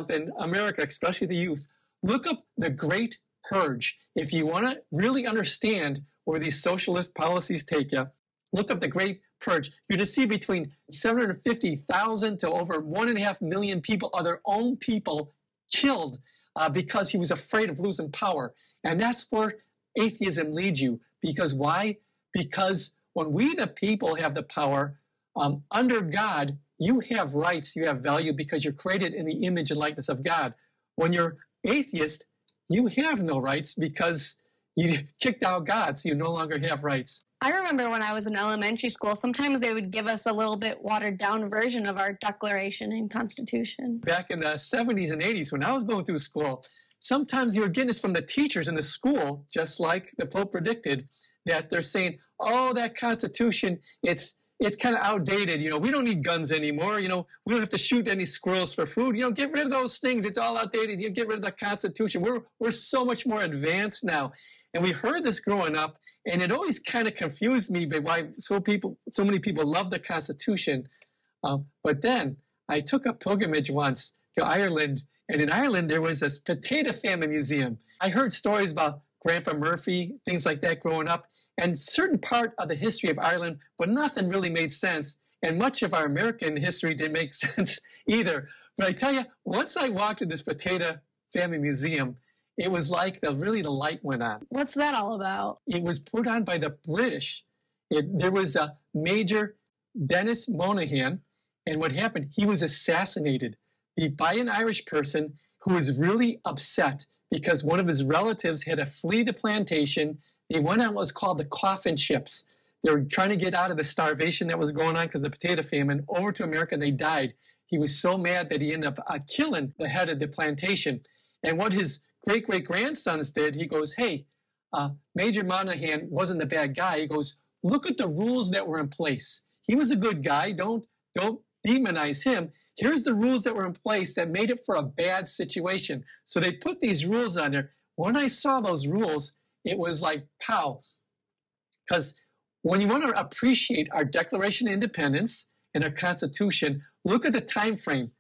something, America, especially the youth, look up the Great Purge. If you want to really understand where these socialist policies take you, look up the Great Purge. You're going to see between 750,000 to over 1.5 million people, are their own people, killed because he was afraid of losing power. And that's where atheism leads you. Because why? Because when we, the people, have the power, under God, you have rights, you have value because you're created in the image and likeness of God. When you're atheist, you have no rights because you kicked out God, so you no longer have rights. I remember when I was in elementary school, sometimes they would give us a little bit watered down version of our Declaration and Constitution. Back in the 70s and 80s, when I was going through school, sometimes you were getting this from the teachers in the school, just like the Pope predicted, that they're saying, oh, that Constitution, it's kind of outdated. You know, we don't need guns anymore. You know, we don't have to shoot any squirrels for food. You know, get rid of those things. It's all outdated. You get rid of the Constitution. We're so much more advanced now. And we heard this growing up, and it always kind of confused me by why so many people love the Constitution. But then I took a pilgrimage once to Ireland, and in Ireland there was this potato famine museum. I heard stories about Grandpa Murphy, things like that growing up, and certain part of the history of Ireland, but nothing really made sense. And much of our American history didn't make sense either. But I tell you, once I walked in this potato famine museum, it was like the light went on. What's that all about? It was put on by the British. There was a Major Dennis Monaghan, and what happened, he was assassinated by an Irish person who was really upset because one of his relatives had to flee the plantation. They went on what's called the coffin ships. They were trying to get out of the starvation that was going on because of the potato famine over to America, and they died. He was so mad that he ended up killing the head of the plantation. And what his great-great-grandsons did, he goes, hey, Major Monaghan wasn't the bad guy. He goes, look at the rules that were in place. He was a good guy. Don't demonize him. Here's the rules that were in place that made it for a bad situation. So they put these rules on there. When I saw those rules, it was like, pow. Because when you want to appreciate our Declaration of Independence and our Constitution, look at the time frame,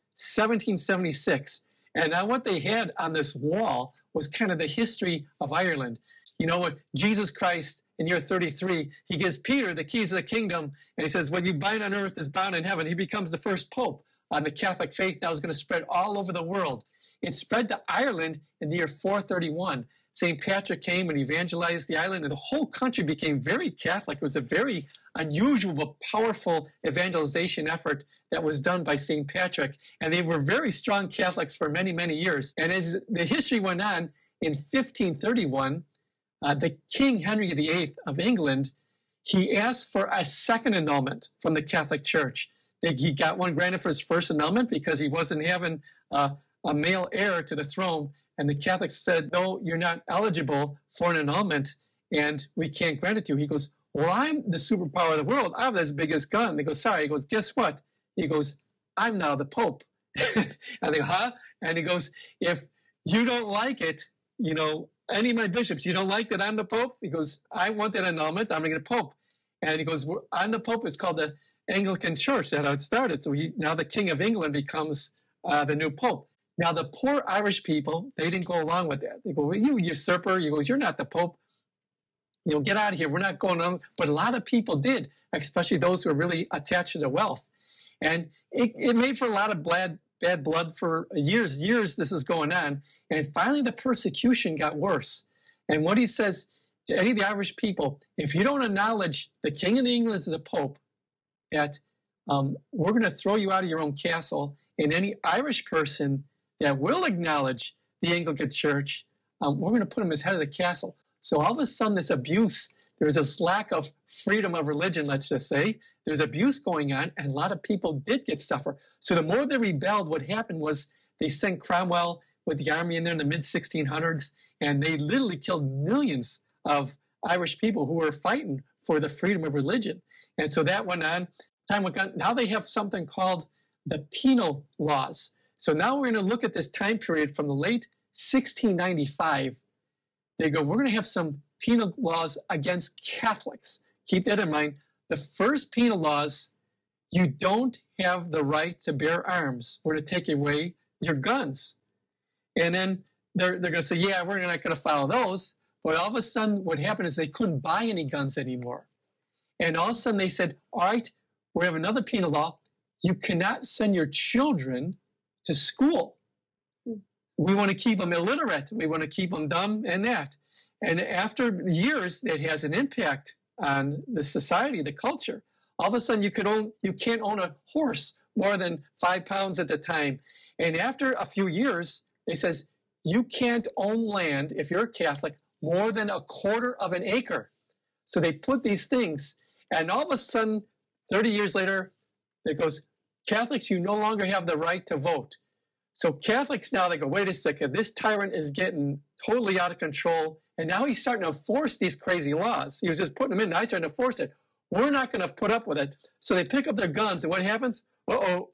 1776. And now what they had on this wall was kind of the history of Ireland. You know what? Jesus Christ, in year 33, he gives Peter the keys of the kingdom, and he says, what you bind on earth is bound in heaven. He becomes the first pope on the Catholic faith that was going to spread all over the world. It spread to Ireland in the year 431. St. Patrick came and evangelized the island, and the whole country became very Catholic. It was a very unusual but powerful evangelization effort that was done by St. Patrick. And they were very strong Catholics for many, many years. And as the history went on, in 1531, the King Henry VIII of England, he asked for a second annulment from the Catholic Church. He got one granted for his first annulment because he wasn't having a male heir to the throne. And the Catholics said, no, you're not eligible for an annulment, and we can't grant it to you. He goes, well, I'm the superpower of the world. I'm as big as gun. They go, sorry. He goes, guess what? He goes, I'm now the Pope. And they go, huh? And he goes, if you don't like it, you know, any of my bishops, you don't like that I'm the Pope? He goes, I want that annulment. I'm going to get a Pope. And he goes, I'm the Pope. It's called the Anglican Church. That's how it started. So now the King of England becomes the new Pope. Now, the poor Irish people, they didn't go along with that. They go, well, you usurper. He goes, you're not the Pope. You know, get out of here. We're not going on. But a lot of people did, especially those who are really attached to their wealth. And it made for a lot of bad blood for years. This is going on. And finally, the persecution got worse. And what he says to any of the Irish people, if you don't acknowledge the King of England as a Pope, that we're going to throw you out of your own castle. And any Irish person that will acknowledge the Anglican Church, we're going to put him as head of the castle. So all of a sudden, this abuse, there's this lack of freedom of religion, let's just say. There's abuse going on, and a lot of people did get suffer. So the more they rebelled, what happened was they sent Cromwell with the army in there in the mid-1600s, and they literally killed millions of Irish people who were fighting for the freedom of religion. And so that went on. Time went on. Now they have something called the penal laws. So now we're going to look at this time period from the late 1695. They go, we're going to have some penal laws against Catholics. Keep that in mind. The first penal laws, you don't have the right to bear arms. We're to take away your guns. And then they're going to say, yeah, we're not going to follow those. But all of a sudden, what happened is they couldn't buy any guns anymore. And all of a sudden they said, all right, we have another penal law. You cannot send your children to school. We want to keep them illiterate. We want to keep them dumb and that. And after years, that has an impact on the society, the culture. All of a sudden, you can't own a horse more than 5 pounds at the time. And after a few years, it says you can't own land, if you're a Catholic, more than 1/4 of an acre. So they put these things, and all of a sudden, 30 years later, it goes, Catholics, you no longer have the right to vote. So Catholics now, they go, wait a second, this tyrant is getting totally out of control, and now he's starting to enforce these crazy laws. He was just putting them in, now he's trying to enforce it. We're not going to put up with it. So they pick up their guns, and what happens? Uh-oh,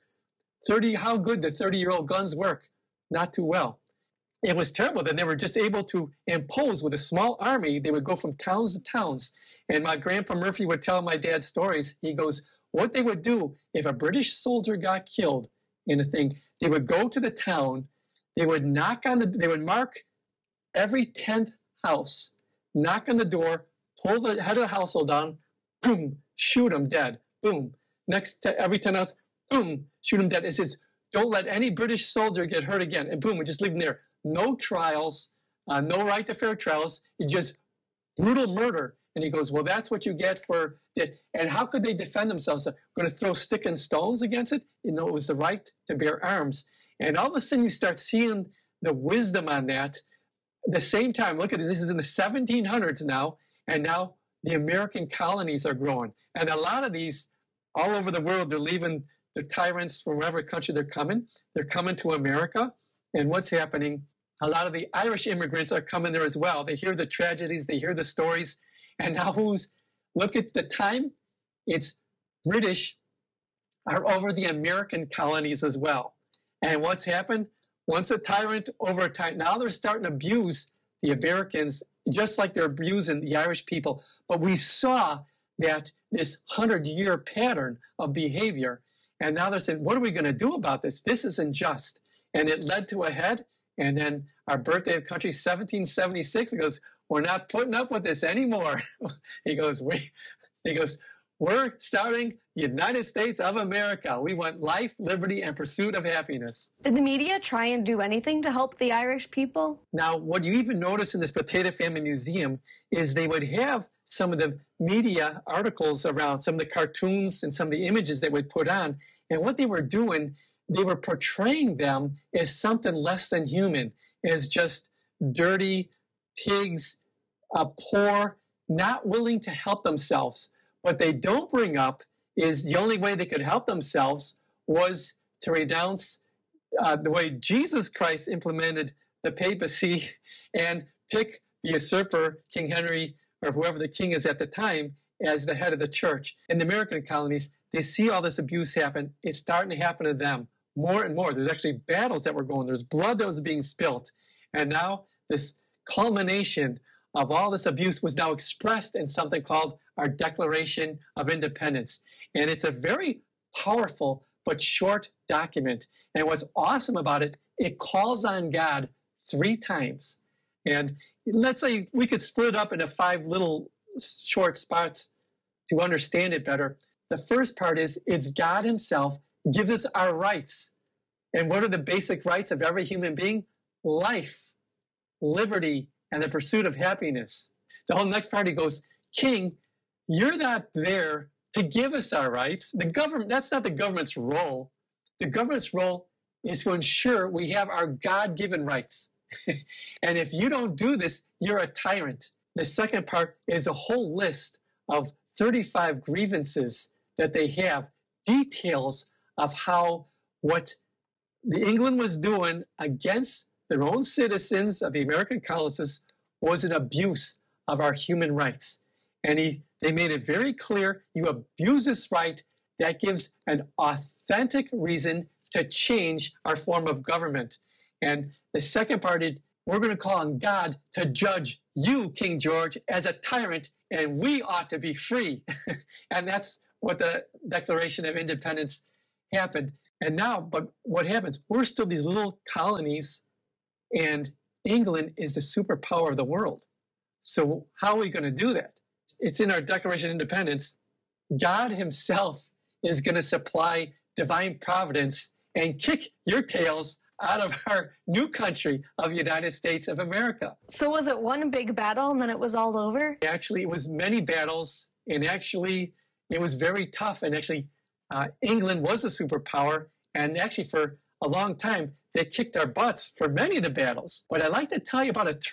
30, how good did 30-year-old guns work? Not too well. It was terrible that they were just able to impose with a small army. They would go from towns to towns. And my grandpa Murphy would tell my dad stories. He goes, what they would do if a British soldier got killed in a thing, they would go to the town, they would they would mark every 10th house, knock on the door, pull the head of the household down, boom, shoot them dead, boom. Next to every 10th house, boom, shoot them dead. It says, don't let any British soldier get hurt again. And boom, we just leave them there. No trials, no right to fair trials. It's just brutal murder. And he goes, well, that's what you get for it. And how could they defend themselves? They're going to throw stick and stones against it? You know, it was the right to bear arms. And all of a sudden you start seeing the wisdom on that. At the same time, look at this is in the 1700s now, and now the American colonies are growing. And a lot of these, all over the world, they're leaving the tyrants from wherever country they're coming. They're coming to America. And what's happening? A lot of the Irish immigrants are coming there as well. They hear the tragedies, they hear the stories. And now look at the time, it's British are over the American colonies as well. And what's happened? Once a tyrant over a time, now they're starting to abuse the Americans, just like they're abusing the Irish people. But we saw that this 100-year pattern of behavior. And now they're saying, what are we going to do about this? This isn't just. And it led to a head. And then our birthday of country, 1776, it goes, we're not putting up with this anymore. He goes, we're starting United States of America. We want life, liberty, and pursuit of happiness. Did the media try and do anything to help the Irish people? Now, what you even notice in this Potato Family Museum is they would have some of the media articles around, some of the cartoons and some of the images they would put on. And what they were doing, they were portraying them as something less than human, as just dirty pigs, poor, not willing to help themselves. What they don't bring up is the only way they could help themselves was to renounce the way Jesus Christ implemented the papacy and pick the usurper, King Henry, or whoever the king is at the time, as the head of the church. In the American colonies, they see all this abuse happen. It's starting to happen to them more and more. There's actually battles that were going. There's blood that was being spilt. And now this culmination of all this abuse was now expressed in something called our Declaration of Independence. And it's a very powerful but short document. And what's awesome about it, it calls on God 3 times. And let's say we could split it up into 5 little short spots to understand it better. The first part is it's God himself gives us our rights. And what are the basic rights of every human being? Life, liberty, and the pursuit of happiness. The whole next part, he goes, King, you're not there to give us our rights. The government, that's not the government's role. The government's role is to ensure we have our God-given rights. And if you don't do this, you're a tyrant. The second part is a whole list of 35 grievances that they have, details of how what the England was doing against their own citizens of the American colonies was an abuse of our human rights. And they made it very clear, you abuse this right, that gives an authentic reason to change our form of government. And the second part is, we're going to call on God to judge you, King George, as a tyrant, and we ought to be free. And that's what the Declaration of Independence happened. And now, but what happens? We're still these little colonies And England is the superpower of the world. So how are we going to do that? It's in our Declaration of Independence. God himself is going to supply divine providence and kick your tails out of our new country of the United States of America. So was it one big battle and then it was all over? Actually, it was many battles, and actually it was very tough. And actually, England was a superpower, and actually for a long time, they kicked our butts for many of the battles. But I'd like to tell you about a